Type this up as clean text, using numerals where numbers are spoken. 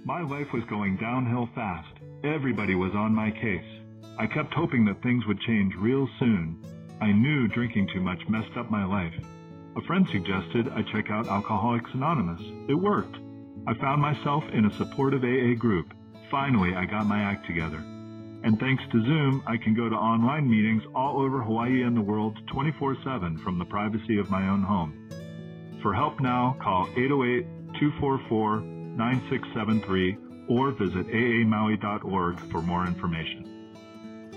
My life was going downhill fast. Everybody was on my case. I kept hoping that things would change real soon. I knew drinking too much messed up my life. A friend suggested I check out Alcoholics Anonymous. It worked. I found myself in a supportive AA group. Finally, I got my act together. And thanks to Zoom, I can go to online meetings all over Hawaii and the world 24/7 from the privacy of my own home. For help now, call 808-244-9673 or visit aamaui.org for more information.